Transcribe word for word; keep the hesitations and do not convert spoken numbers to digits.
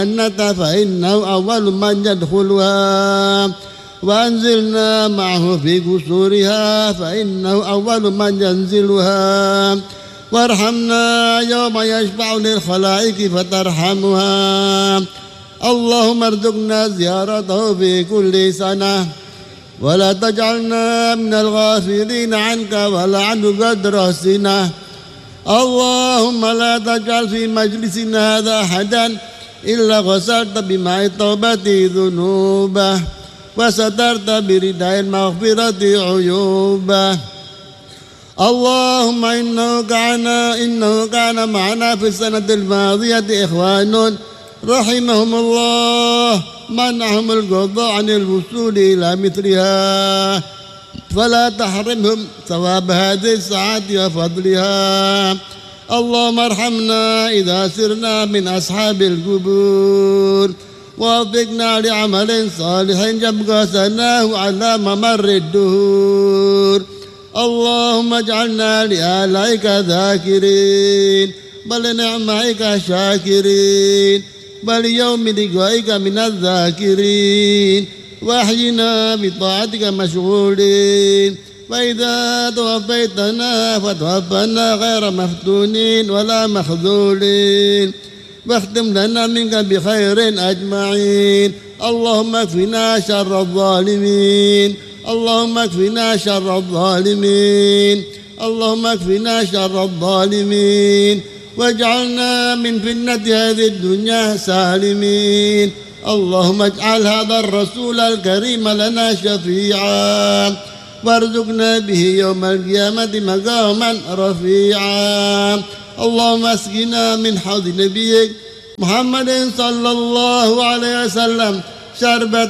الجنة فإنه أول من يدخلها وأنزلنا معه في قصورها فإنه أول من ينزلها وارحمنا يوم يشفع للخلائق فترحمها. اللهم ارزقنا زيارته في كل سنة ولا تجعلنا من الغافلين عنك ولا عنه قدر سنة. اللهم لا تجعل في مجلسنا هذا أحدا إلا غسلت بماء التوبة ذنوبه وسترت برداء المغفرة عيوبه. اللهم إنه كان إنه كان معنا في السنة الماضية إخوان رحمهم الله منعهم القضاء عن الوصول إلى مثلها فلا تحرمهم ثواب هذه الساعة وفضلها. اللهم ارحمنا إذا سرنا من أصحاب القبور ووفقنا لعمل صالح يبقى سناه على ممر الدهور. اللهم اجعلنا لآلائك ذاكرين بل نعمائك شاكرين بل يوم لقائك من الذاكرين واحينا بطاعتك مشغولين. فإذا توفيتنا فتوفنا غير مفتونين ولا مخذولين واختم لنا منك بخير أجمعين. اللهم اكفنا شر الظالمين اللهم اكفنا شر الظالمين اللهم اكفنا شر الظالمين واجعلنا من فتنة هذه الدنيا سالمين. اللهم اجعل هذا الرسول الكريم لنا شفيعا وارزقنا به يوم القيامة مقاما رفيعا. اللهم اسقنا من حوض نبيك محمد صلى الله عليه وسلم شربة